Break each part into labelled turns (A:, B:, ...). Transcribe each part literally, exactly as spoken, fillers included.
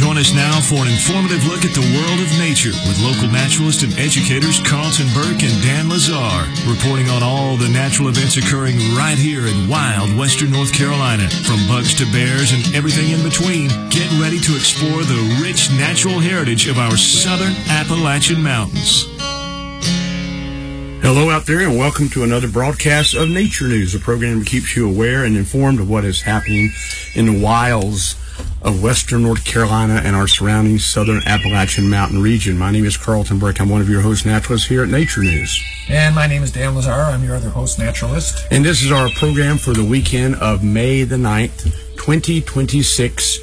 A: Join us now for an informative look at the world of nature with local naturalists and educators Carlton Burke and Dan Lazar, reporting on all the natural events occurring right here in wild western North Carolina. From bugs to bears and everything in between, get ready to explore the rich natural heritage of our southern Appalachian Mountains.
B: Hello out there, and welcome to another broadcast of Nature News, a program that keeps you aware and informed of what is happening in the wilds of western North Carolina and our surrounding southern Appalachian Mountain region. My name is Carlton Burke. I'm one of your host naturalists here at Nature News.
C: And my name is Dan Lazar. I'm your other host naturalist.
B: And this is our program for the weekend of May the ninth, twenty twenty-six.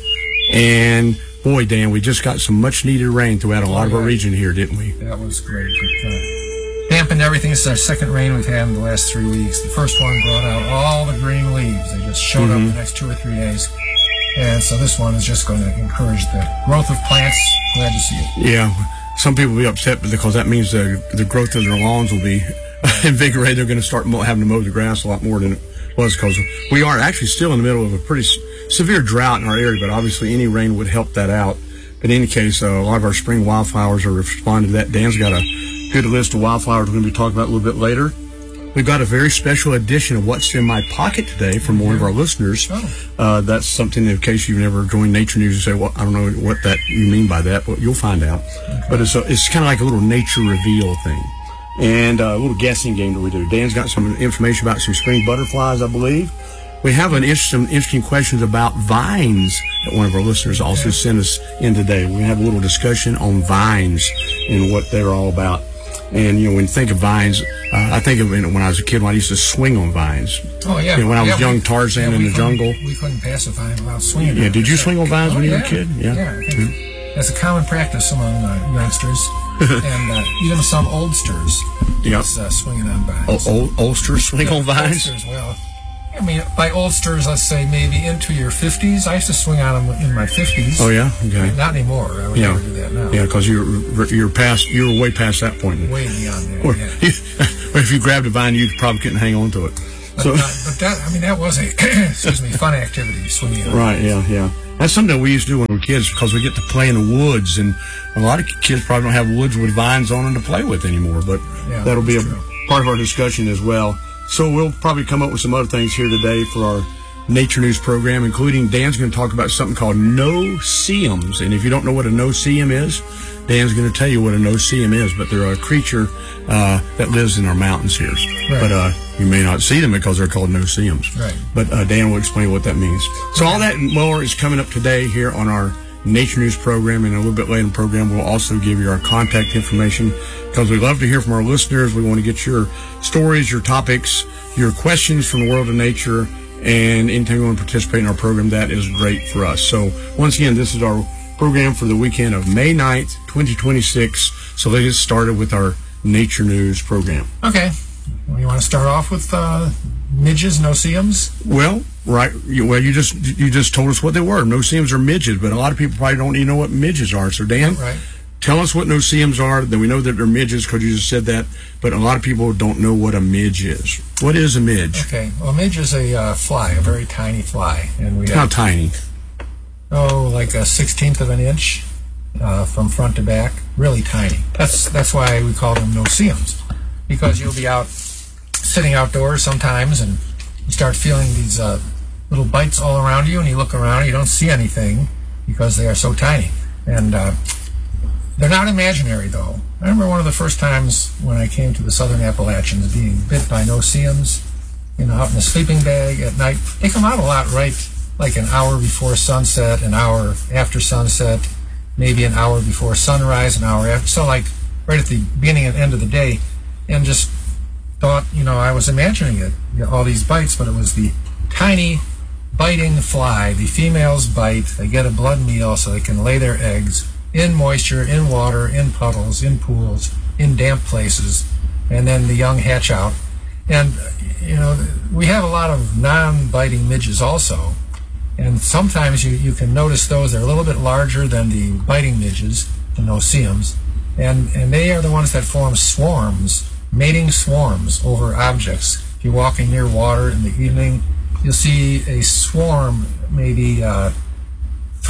B: And boy, Dan, we just got some much needed rain throughout a lot oh, yeah. of our region here, didn't we?
C: That was great. Good time. Dampened everything. This is our second rain we've had in the last three weeks. The first one brought out all the green leaves. They just showed mm-hmm. up the next two or three days. And so this one is just going to encourage the growth of plants. Glad to see it.
B: Yeah. Some people will be upset because that means the, the growth of their lawns will be invigorated. They're going to start having to mow the grass a lot more than it was, because we are actually still in the middle of a pretty severe drought in our area, but obviously any rain would help that out. But in any case, uh, a lot of our spring wildflowers are responding to that. Dan's got a good list of wildflowers we're going to be talking about a little bit later. We've got a very special edition of What's in My Pocket today from one of our listeners. Oh. Uh, that's something, in case you've never joined Nature News and say, well, I don't know what that you mean by that, but you'll find out. Okay. But it's, a, it's kind of like a little nature reveal thing. And uh, a little guessing game that we do. Dan's got some information about some spring butterflies, I believe. We have an interesting, interesting questions about vines that one of our listeners also okay. sent us in today. We're going to have a little discussion on vines and what they're all about. And, you know, when you think of vines, uh, I think of when I was a kid, when I used to swing on vines.
C: Oh, yeah.
B: You know, when I was
C: yeah,
B: young
C: we,
B: Tarzan
C: yeah,
B: in the jungle.
C: We couldn't pass a vine without swinging.
B: Yeah, did you swing on vines
C: oh,
B: when
C: yeah.
B: you were a kid? Yeah.
C: Yeah, I think mm-hmm. that's a common practice among uh, youngsters. and uh, even some oldsters
B: yep.
C: is uh, swinging on vines.
B: O- old, oldsters swing
C: yeah,
B: on vines?
C: Oldsters, well, I mean, by oldsters, let's say maybe into your fifties. I used to swing on them in my fifties.
B: Oh, yeah? Okay.
C: I mean, not anymore. I would
B: yeah.
C: never do that now.
B: Yeah, because you're, you're past, you were way past that point.
C: Way beyond that,
B: or,
C: yeah.
B: or if you grabbed a vine, you probably couldn't hang on to it.
C: But,
B: so,
C: uh, but that, I mean, that was a, excuse me, fun activity, swinging on
B: Right, yeah, yeah. That's something we used to do when we were kids, because we get to play in the woods, and a lot of kids probably don't have woods with vines on them to play with anymore, but
C: yeah,
B: that'll be a
C: true.
B: part of our discussion as well. So we'll probably come up with some other things here today for our Nature News program, including Dan's going to talk about something called no-see-ums. And if you don't know what a no-see-um is, Dan's going to tell you what a no-see-um is, but they're a creature uh, that lives in our mountains here. Right. But uh, you may not see them because they're called no-see-ums.
C: Right.
B: But uh, Dan will explain what that means. So all that and more is coming up today here on our Nature News program, and a little bit later in the program we'll also give you our contact information, because we love to hear from our listeners. We want to get your stories, your topics, your questions from the world of nature, and anytime you want to participate in our program, that is great for us. So once again, this is our program for the weekend of May ninth, twenty twenty-six. So let's get started with our Nature News program.
C: Okay. Well, you want to start off with uh, midges, no-see-ums?
B: Well, right. You, well, you just you just told us what they were. No-see-ums are midges, but a lot of people probably don't even know what midges are. So, Dan,
C: right.
B: tell us what no-see-ums are. Then we know that they're midges because you just said that, but a lot of people don't know what a midge is. What is a midge?
C: Okay. Well, a midge is a uh, fly, a very tiny fly. And we
B: How
C: have,
B: tiny?
C: Oh, like a sixteenth of an inch uh, from front to back. Really tiny. That's, that's why we call them no-see-ums, because you'll be out sitting outdoors sometimes, and you start feeling these uh, little bites all around you, and you look around, you don't see anything because they are so tiny. And uh, they're not imaginary, though. I remember one of the first times when I came to the Southern Appalachians being bit by no-see-ums, you know, out in a sleeping bag at night. They come out a lot, right, like an hour before sunset, an hour after sunset, maybe an hour before sunrise, an hour after. So, like, right at the beginning and end of the day, and just thought, you know, I was imagining it, you know, all these bites, but it was the tiny biting fly. The females bite, they get a blood meal so they can lay their eggs in moisture, in water, in puddles, in pools, in damp places, and then the young hatch out. And, you know, we have a lot of non-biting midges also, and sometimes you, you can notice those. They're a little bit larger than the biting midges, the no-see-ums, and, and they are the ones that form swarms, mating swarms over objects. If you're walking near water in the evening, you'll see a swarm, maybe uh,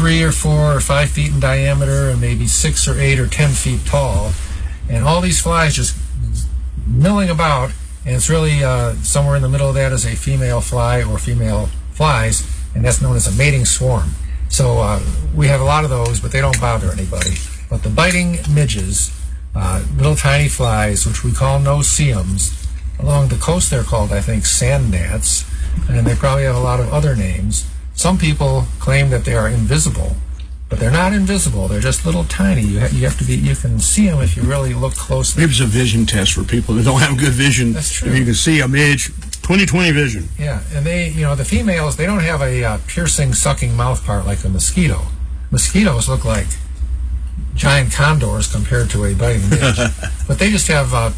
C: three or four or five feet in diameter and maybe six or eight or ten feet tall. And all these flies just milling about, and it's really uh, somewhere in the middle of that is a female fly or female flies, and that's known as a mating swarm. So uh, we have a lot of those, but they don't bother anybody. But the biting midges, uh, little tiny flies, which we call no-see-ums, along the coast they're called, I think, sand gnats, and they probably have a lot of other names. Some people claim that they are invisible, but they're not invisible. They're just little tiny. You, ha you have to be. You can see them if you really look closely.
B: Maybe it's a vision test for people that don't have good vision.
C: That's true.
B: If you can see a midge, twenty twenty vision.
C: Yeah, and they, you know, the females, they don't have a uh, piercing, sucking mouth part like a mosquito. Mosquitoes look like giant condors compared to a biting midge, but they just have uh,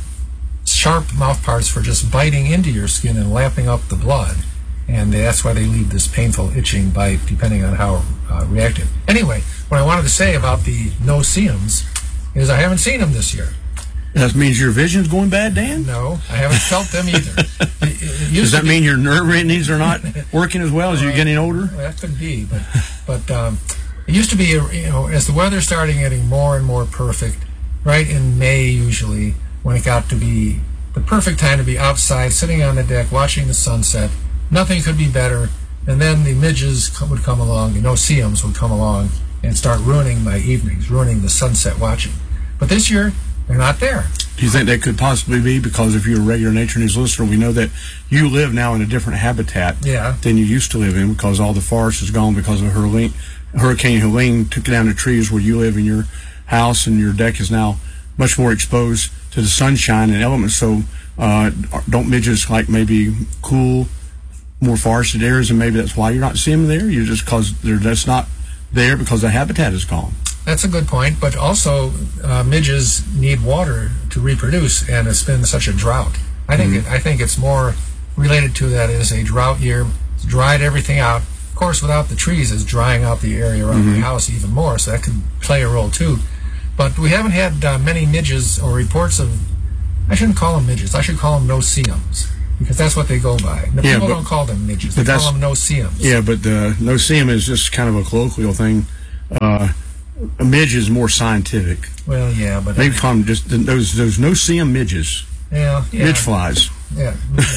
C: sharp mouth parts for just biting into your skin and lapping up the blood. And that's why they leave this painful itching bite, depending on how uh, reactive. Anyway, what I wanted to say about the no-see-ums is I haven't seen them this year.
B: That means your vision's going bad, Dan?
C: No, I haven't felt them either. It, it used
B: Does that
C: to be,
B: mean your nerve endings are not working as well as you're getting older?
C: Well, that could be, but but um, it used to be, you know, as the weather started getting more and more perfect, right in May usually, when it got to be the perfect time to be outside, sitting on the deck, watching the sunset. Nothing could be better. And then the midges would come along, the no-see-ums would come along and start ruining my evenings, ruining the sunset watching. But this year, they're not there.
B: Do you think that could possibly be because if you're a regular Nature News listener, we know that you live now in a different habitat
C: yeah.
B: than you used to live in because all the forest is gone because of Hurricane, Hurricane Helene took down the trees where you live in your house, and your deck is now much more exposed to the sunshine and elements. So uh, don't midges like maybe cool, more forested areas, and maybe that's why you're not seeing them there? You're just because they're just not there because the habitat is gone.
C: That's a good point, but also uh, midges need water to reproduce, and it's been such a drought. I think mm-hmm. it, I think it's more related to that as a drought year. It's dried everything out. Of course, without the trees, it's drying out the area around mm-hmm. the house even more, so that could play a role too. But we haven't had uh, many midges or reports of, I shouldn't call them midges, I should call them no-see-ums. Because that's what they go by. The
B: yeah,
C: people
B: but,
C: don't call them midges. They call them no-see-ums.
B: Yeah, but the no-see-um is just kind of a colloquial thing. Uh, a midge is more scientific.
C: Well, yeah, but
B: maybe call them just those those no-see-um midges.
C: Yeah, yeah.
B: Midge flies.
C: Yeah.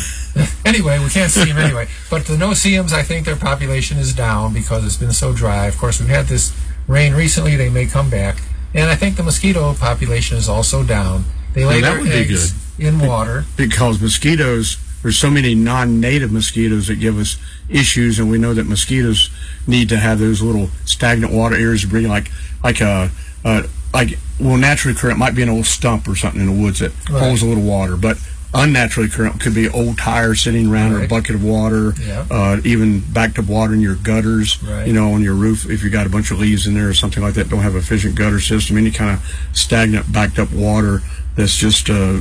C: Anyway, we can't see them anyway. But the no-see-ums, I think their population is down because it's been so dry. Of course, we've had this rain recently. They may come back. And I think the mosquito population is also down. They lay
B: well,
C: their eggs in water.
B: Because mosquitoes, there's so many non-native mosquitoes that give us issues, and we know that mosquitoes need to have those little stagnant water areas to breathe, like like a uh, like well, naturally occurring, it might be an old stump or something in the woods that right. holds a little water, but unnaturally occurring could be an old tire sitting around right. or a bucket of water,
C: yeah.
B: uh, even backed up water in your gutters,
C: right.
B: you know, on your roof if you got a bunch of leaves in there or something like that, don't have an efficient gutter system, any kind of stagnant backed up water that's just uh,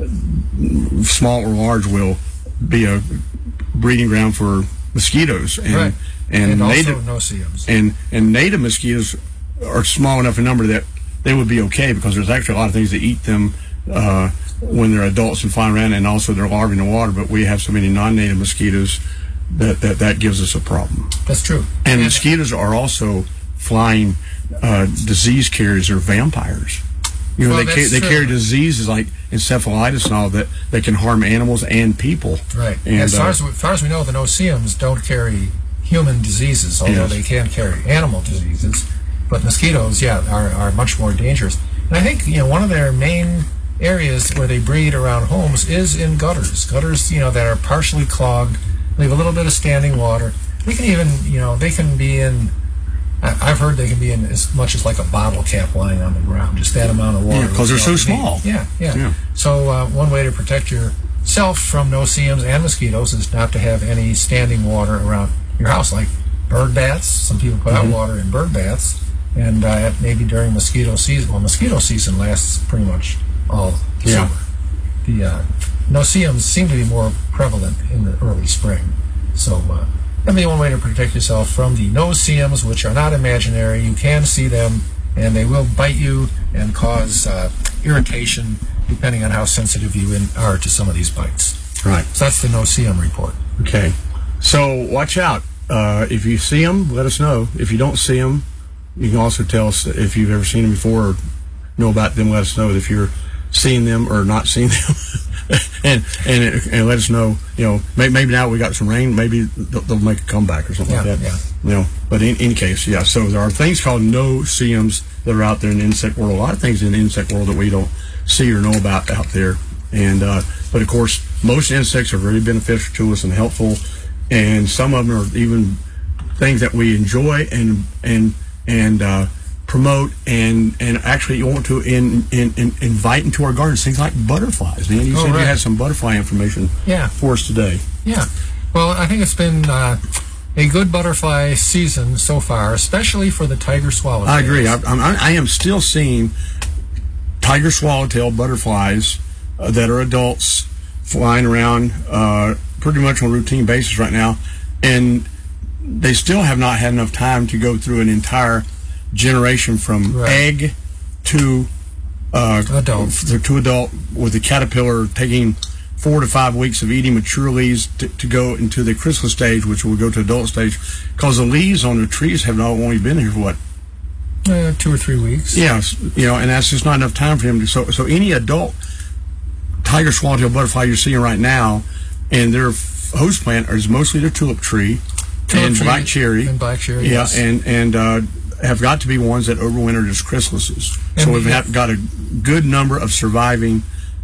B: small or large will be a breeding ground for mosquitoes, and
C: right.
B: and,
C: and
B: native
C: also no-see-ums.
B: and and native mosquitoes are small enough in number that they would be okay because there's actually a lot of things that eat them uh, when they're adults and flying around, and also they're larvae in the water. But we have so many non-native mosquitoes that that, that gives us a problem.
C: That's true.
B: And, and mosquitoes are also flying uh, disease carriers or vampires. You know,
C: well,
B: they ca they
C: true.
B: carry diseases like encephalitis and all that that can harm animals and people.
C: Right.
B: And,
C: as far
B: uh,
C: as, as far as we know, the no-see-ums don't carry human diseases, although
B: yes.
C: they can carry animal diseases. But mosquitoes, yeah, are, are much more dangerous. And I think, you know, one of their main areas where they breed around homes is in gutters. Gutters, you know, that are partially clogged, leave a little bit of standing water. They can even, you know, they can be in, I've heard they can be in as much as like a bottle cap lying on the ground, just that amount of water.
B: Yeah, because they're so small.
C: Yeah, yeah.
B: yeah.
C: So uh, one way to protect yourself from no-see-ums and mosquitoes is not to have any standing water around your house, like bird baths. Some people put mm-hmm. out water in bird baths, and uh, maybe during mosquito season. Well, mosquito season lasts pretty much all
B: yeah.
C: summer. The uh, no-see-ums seem to be more prevalent in the early spring. So uh, that'd be one way to protect yourself from the no-see-ums, which are not imaginary. You can see them, and they will bite you and cause uh, irritation, depending on how sensitive you in, are to some of these bites.
B: Right.
C: So that's the no-see-um report.
B: Okay. So watch out. Uh, if you see them, let us know. If you don't see them, you can also tell us if you've ever seen them before or know about them. Let us know if you're seeing them or not seeing them, and and and let us know. You know, maybe, maybe now we got some rain, maybe they'll, they'll make a comeback or something
C: yeah,
B: like that.
C: Yeah.
B: You know, but in any case, yeah. So there are things called no-see-ums that are out there in the insect world. A lot of things in the insect world that we don't see or know about out there. And uh, but of course, most insects are very beneficial to us and helpful, and some of them are even things that we enjoy and and and uh, promote and and actually want to in, in, in invite into our gardens. Things like butterflies. Man, you
C: oh,
B: said
C: right.
B: you had some butterfly information
C: yeah.
B: for us today.
C: Yeah. Well, I think it's been uh, a good butterfly season so far, especially for the tiger swallowtails.
B: I agree. I, I, I am still seeing tiger swallowtail butterflies uh, that are adults flying around uh, pretty much on a routine basis right now, and they still have not had enough time to go through an entire generation from
C: right.
B: egg to uh,
C: adult.
B: to adult, with the caterpillar taking four to five weeks of eating mature leaves to, to go into the chrysalis stage, which will go to adult stage, because the leaves on the trees have not only been here for what?
C: Uh, two or three weeks.
B: Yes, you know, and that's just not enough time for him to. So, so any adult tiger swallowtail butterfly you're seeing right now, and their host plant is mostly their tulip tree,
C: tulip
B: and
C: tree
B: black cherry,
C: and black cherry.
B: Yeah,
C: yes.
B: and and uh, have got to be ones that overwintered as chrysalises.
C: And
B: so
C: we
B: we've
C: have,
B: got a good number of surviving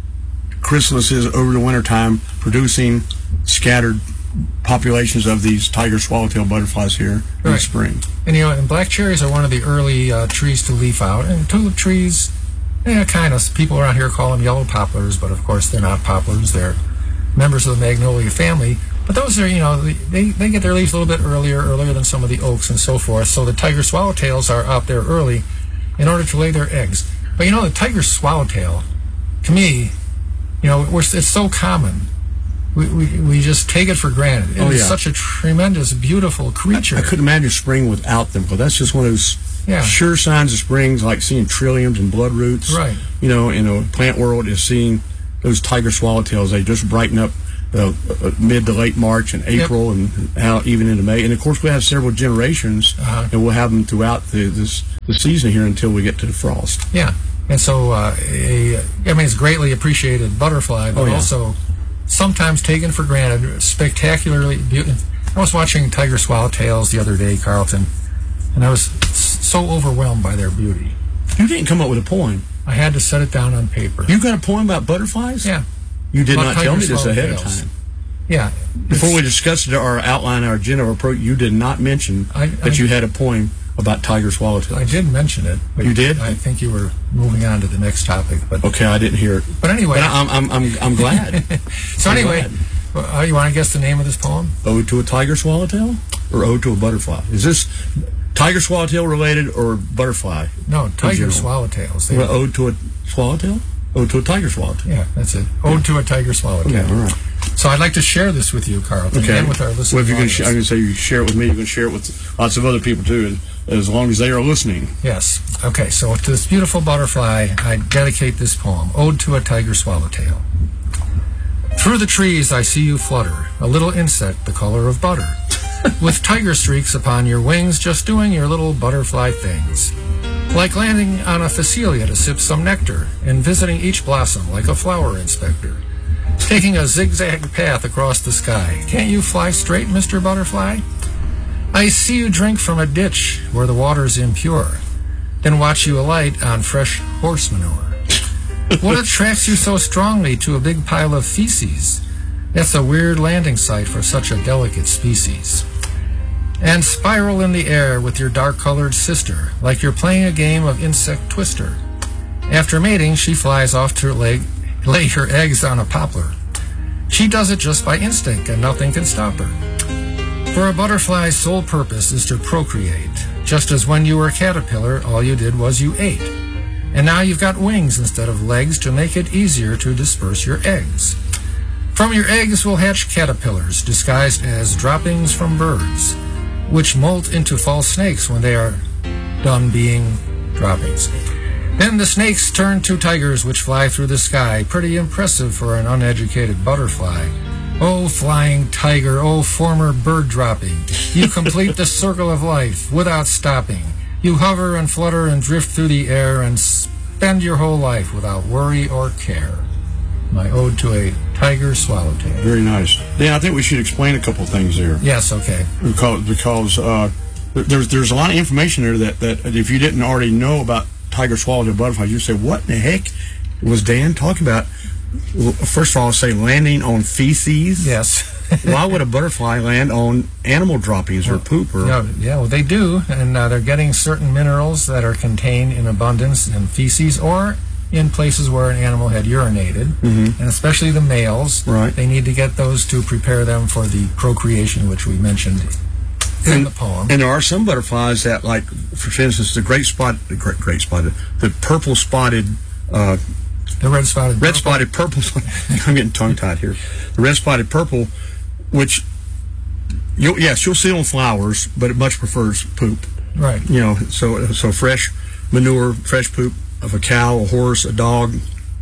B: chrysalises over the wintertime, producing scattered populations of these tiger swallowtail butterflies here in
C: right.
B: the spring.
C: And you know, and black cherries are one of the early uh, trees to leaf out, and tulip trees, yeah, kind of. People around here call them yellow poplars, but of course they're not poplars. They're members of the magnolia family. But those are, you know, they, they get their leaves a little bit earlier, earlier than some of the oaks and so forth. So the tiger swallowtails are out there early in order to lay their eggs. But you know, the tiger swallowtail, to me, you know, we're, it's so common. We, we we just take it for granted.
B: Oh,
C: It's
B: yeah.
C: such a tremendous, beautiful creature.
B: I, I couldn't imagine spring without them, because that's just one of those
C: Yeah.
B: sure signs of springs, like seeing trilliums and bloodroots.
C: Right.
B: You know, in the plant world, is seeing those tiger swallowtails. They just brighten up uh, uh, mid to late March and April, yep. and out even into May. And of course, we have several generations,
C: uh-huh.
B: and we'll have them throughout the this the season here until we get to the frost.
C: Yeah. And so, uh, a, I mean, it's greatly appreciated butterfly, but
B: Oh, yeah.
C: also sometimes taken for granted, spectacularly beautiful. I was watching tiger swallowtails the other day, Carlton, and I was s- so overwhelmed by their beauty.
B: You didn't come up with a poem.
C: I had to set it down on paper.
B: You got a poem about butterflies?
C: Yeah.
B: You did
C: About
B: not tell
C: tiger
B: me this ahead of
C: swallowtails.
B: time.
C: Yeah.
B: Before
C: It's-
B: we discussed it, our outline, our agenda, our approach, you did not mention
C: I-
B: that
C: I-
B: you had a poem about tiger swallowtails.
C: I did mention it. But
B: You did?
C: I think you were moving on to the next topic. But
B: Okay, I didn't hear it.
C: But anyway.
B: But I'm, I'm, I'm, I'm glad.
C: so
B: I'm
C: anyway,
B: glad.
C: uh, you want to guess the name of this poem?
B: Ode to a tiger swallowtail or ode to a butterfly? Is this tiger swallowtail related or butterfly?
C: No, tiger
B: general.
C: swallowtails. They-
B: Well, ode to a swallowtail? Ode to a tiger swallowtail.
C: Yeah, that's it. Ode to a tiger swallowtail.
B: Okay, all right.
C: So I'd like to share this with you, Carlton,
B: Okay.
C: and with our listeners.
B: Well, if you can, sh- I can say you share it with me. You can share it with lots of other people too, as, as long as they are listening.
C: Yes. Okay, so to this beautiful butterfly, I dedicate this poem, Ode to a Tiger Swallowtail. Through the trees I see you flutter, a little insect the color of butter, with tiger streaks upon your wings, just doing your little butterfly things. Like landing on a phacelia to sip some nectar, and visiting each blossom like a flower inspector. Taking a zigzag path across the sky. Can't you fly straight, Mister Butterfly? I see you drink from a ditch where the water's impure, then watch you alight on fresh horse manure. What attracts you so strongly to a big pile of feces? That's a weird landing site for such a delicate species. And spiral in the air with your dark-colored sister, like you're playing a game of insect twister. After mating, she flies off to lay, lay her eggs on a poplar. She does it just by instinct, and nothing can stop her. For a butterfly's sole purpose is to procreate, just as when you were a caterpillar, all you did was you ate. And now you've got wings instead of legs to make it easier to disperse your eggs. From your eggs will hatch caterpillars, disguised as droppings from birds, which molt into false snakes when they are done being droppings. Then the snakes turn to tigers which fly through the sky, pretty impressive for an uneducated butterfly. Oh, flying tiger, oh, former bird dropping, you complete the circle of life without stopping. You hover and flutter and drift through the air and spend your whole life without worry or care. My ode to a tiger swallowtail.
B: Very nice. Dan, I think we should explain a couple things there.
C: Yes, okay.
B: Because because uh, there's there's a lot of information there that, that if you didn't already know about tiger swallowtail butterflies, you say, what in the heck was Dan talking about? Well, first of all, I'll say landing on feces.
C: Yes.
B: Why would a butterfly land on animal droppings or poop? Or
C: yeah, yeah, well, they do, and uh, they're getting certain minerals that are contained in abundance in feces or in places where an animal had urinated, mm-hmm. and especially the males.
B: Right.
C: They need to get those to prepare them for the procreation, which we mentioned in
B: and,
C: the poem.
B: And there are some butterflies that, like, for instance, the great spot, the great, great spotted, the purple spotted. Uh,
C: The red spotted
B: red
C: purple.
B: spotted purple. I'm getting tongue tied here. The red spotted purple, which you'll, yes, you'll see on flowers, but it much prefers poop.
C: Right.
B: You know, so so fresh manure, fresh poop of a cow, a horse, a dog,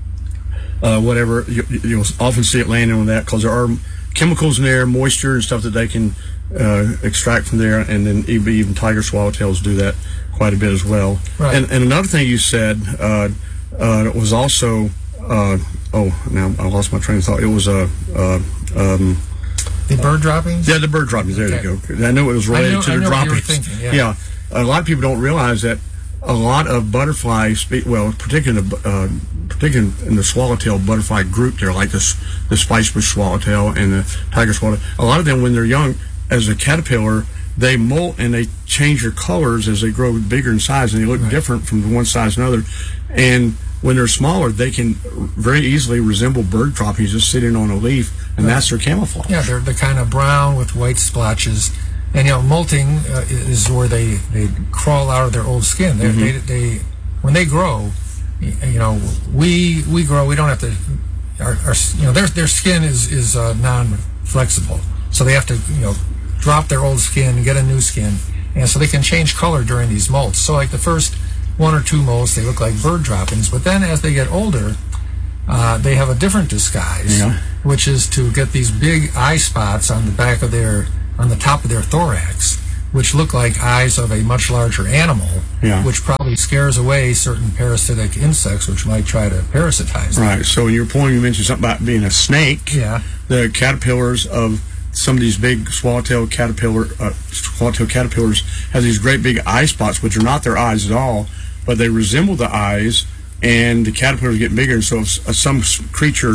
B: uh, whatever. You, you'll often see it landing on that because there are chemicals in there, moisture and stuff that they can uh, extract from there, and then even, even tiger swallowtails do that quite a bit as well.
C: Right.
B: And, and another thing you said. Uh, Uh, it was also, uh, oh, now I lost my train of thought. It was a, uh, uh, um,
C: the bird droppings?
B: Yeah, the bird droppings. There
C: okay.
B: you go. I knew it was related
C: know,
B: to
C: I
B: the
C: know
B: droppings.
C: What you were thinking, yeah.
B: yeah. A lot of people don't realize that a lot of butterflies, well, particularly the, uh, particularly in the swallowtail butterfly group, they're like this, the spicebush swallowtail and the tiger swallowtail. A lot of them, when they're young, as a caterpillar, they molt and they change their colors as they grow bigger in size, and they look right. different from one size to another. And when they're smaller, they can very easily resemble bird droppings just sitting on a leaf, and right. that's their camouflage.
C: Yeah, they're the kind of brown with white splotches. And, you know, molting uh, is where they, they crawl out of their old skin. Mm-hmm. They, they, when they grow, you know, we we grow, we don't have to, our, our you know, their, their skin is, is uh, non-flexible. So they have to, you know, drop their old skin and get a new skin. And so they can change color during these molts. So like the first one or two molts, they look like bird droppings. But then as they get older, uh, they have a different disguise,
B: yeah.
C: which is to get these big eye spots on the back of their, on the top of their thorax, which look like eyes of a much larger animal,
B: yeah.
C: which probably scares away certain parasitic insects which might try to parasitize them.
B: Right. So in your poem, you mentioned something about being a snake.
C: Yeah.
B: The caterpillars of some of these big swallowtail caterpillar uh, swallowtail caterpillars have these great big eye spots, which are not their eyes at all, but they resemble the eyes, and the caterpillars get bigger. And so if uh, some creature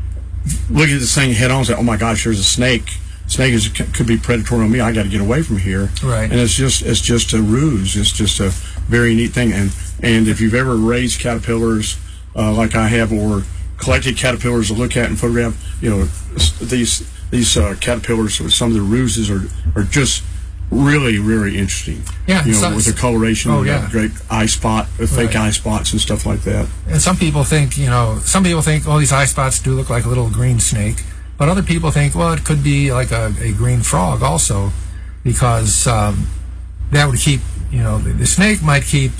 B: looking at this thing head on and say, "Oh my gosh, there's a snake! Snake is, could be predatory on me. I got to get away from here."
C: Right.
B: And it's just it's just a ruse. It's just a very neat thing. And and if you've ever raised caterpillars uh, like I have, or collected caterpillars to look at and photograph, you know, these. These uh, caterpillars, some of the ruses are, are just really, really interesting.
C: Yeah,
B: you know,
C: so,
B: with the coloration,
C: oh,
B: with
C: yeah.
B: that great eye spot, uh, fake
C: Right.
B: eye spots and stuff like that.
C: And some people think, you know, some people think, oh, these eye spots do look like a little green snake. But other people think, well, it could be like a, a green frog also, because um, that would keep, you know, the, the snake might keep,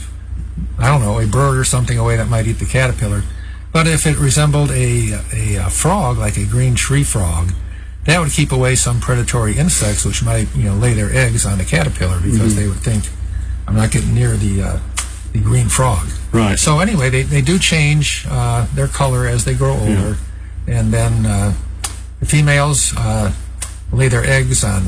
C: I don't know, a bird or something away that might eat the caterpillar. But if it resembled a, a, a frog, like a green tree frog, that would keep away some predatory insects which might, you know, lay their eggs on the caterpillar, because mm-hmm. they would think, I'm not getting near the uh, the green frog.
B: Right.
C: So anyway, they, they do change uh, their color as they grow older, yeah. and then uh, the females uh, lay their eggs on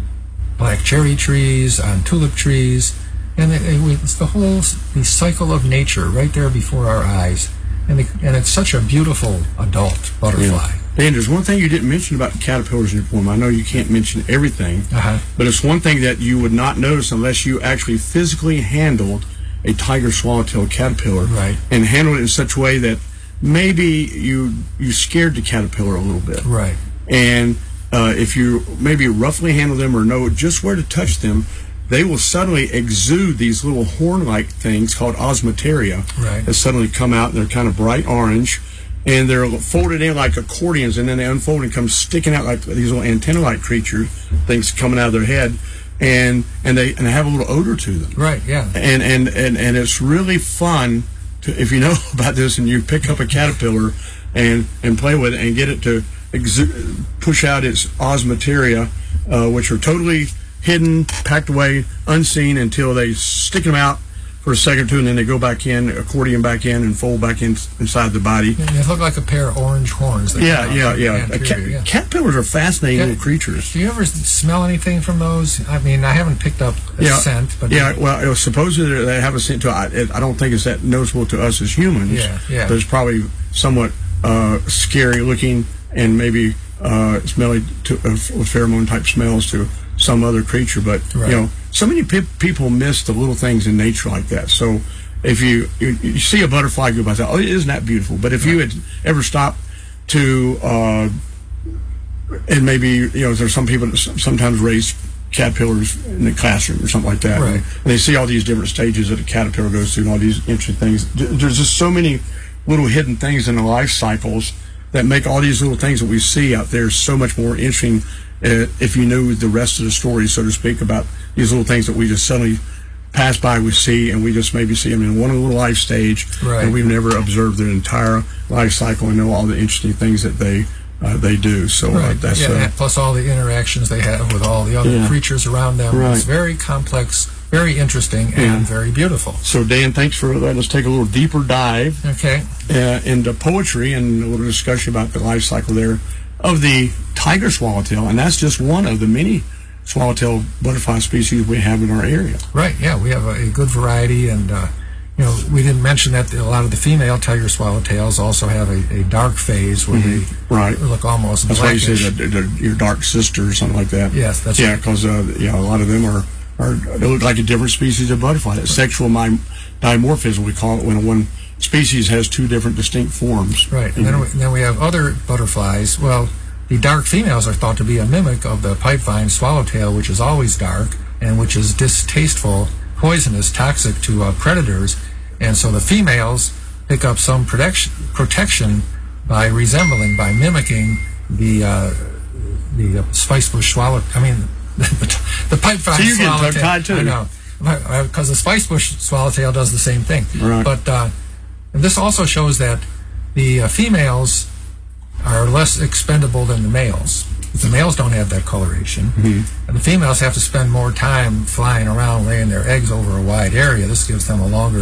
C: black cherry trees, on tulip trees, and it, it, it's the whole the cycle of nature right there before our eyes, and it, and it's such a beautiful adult butterfly.
B: Yeah. Dan, there's one thing you didn't mention about the caterpillars in your poem. I know you can't mention everything,
C: uh-huh.
B: but it's one thing that you would not notice unless you actually physically handled a tiger swallowtail caterpillar,
C: right.
B: and handled it in such a way that maybe you you scared the caterpillar a little bit.
C: Right.
B: And uh, if you maybe roughly handle them or know just where to touch them, they will suddenly exude these little horn-like things called osmeteria
C: right.
B: that suddenly come out, and they're kind of bright orange. And they're folded in like accordions, and then they unfold and come sticking out like these little antenna-like creatures, things coming out of their head, and and they and they have a little odor to them.
C: Right. Yeah.
B: And and and, and it's really fun to, if you know about this, and you pick up a caterpillar and and play with it and get it to exu- push out its osmeteria, uh, which are totally hidden, packed away, unseen until they stick them out for a second or two, and then they go back in, accordion back in, and fold back in inside the body.
C: Yeah, they look like a pair of orange horns. That
B: Yeah,
C: come out
B: yeah,
C: from the
B: yeah.
C: anterior,
B: Cat,
C: yeah.
B: Caterpillars are fascinating
C: Yeah.
B: little creatures.
C: Do you ever smell anything from those? I mean, I haven't picked up a
B: Yeah,
C: scent, but
B: yeah. Well, it was supposedly they have a scent to it. I don't think it's that noticeable to us as humans.
C: Yeah, yeah.
B: But it's probably somewhat uh, scary looking and maybe uh, smelly to, uh, with pheromone type smells to some other creature. But
C: Right.
B: you know, so many pe- people miss the little things in nature like that. So if you you, you see a butterfly go by, say, oh, isn't that beautiful? But if you had ever stopped to uh, and maybe, you know, there's some people that s- sometimes raise caterpillars in the classroom or something like that.
C: Right.
B: And, and they see all these different stages that a caterpillar goes through and all these interesting things. D- There's just so many little hidden things in the life cycles that make all these little things that we see out there so much more interesting uh, if you knew the rest of the story, so to speak, about these little things that we just suddenly pass by, we see, and we just maybe see them in one little life stage,
C: Right.
B: and we've never observed their entire life cycle and know all the interesting things that they uh, they do. So uh,
C: Right.
B: that's
C: yeah,
B: uh,
C: and plus all the interactions they have with all the other
B: Yeah.
C: creatures around them.
B: Right.
C: It's very complex, very interesting, and
B: Yeah.
C: very beautiful.
B: so. Dan, thanks for letting us take a little deeper dive
C: Okay.
B: uh, into poetry and a little discussion about the life cycle there of the tiger swallowtail, and that's just one of the many swallowtail butterfly species we have in our area.
C: Right. Yeah, we have a, a good variety, and uh, you know, we didn't mention that a lot of the female tiger swallowtails also have a, a dark phase where
B: Right.
C: they look almost
B: That's why you
C: blackish.
B: say that they're your dark sister or something like that.
C: Yes, that's
B: yeah,
C: right.
B: because uh, yeah, a lot of them are, are they look like a different species of butterfly. It's sexual mi- dimorphism, we call it, when one species has two different distinct forms.
C: Right, and then we, then we have other butterflies. Well, the dark females are thought to be a mimic of the pipevine swallowtail, which is always dark and which is distasteful, poisonous, toxic to uh, predators. And so the females pick up some protection, protection by resembling, by mimicking the uh, the uh, spicebush swallow. I mean, the, the pipevine
B: So you're getting
C: swallowtail.
B: tongue-tied, too.
C: I know, because the spicebush swallowtail does the same thing.
B: Right.
C: But uh, and this also shows that the uh, females are less expendable than the males. The males don't have that coloration,
B: Mm-hmm.
C: and the females have to spend more time flying around, laying their eggs over a wide area. This gives them a longer